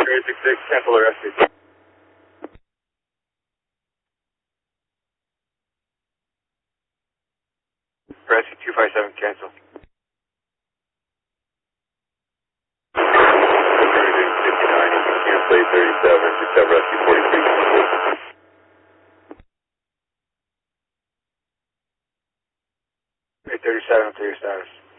866, cancel the rescue. Rescue 257, cancel. Cruising 59, you can cancel 837, just have rescue 43. 837, clear status.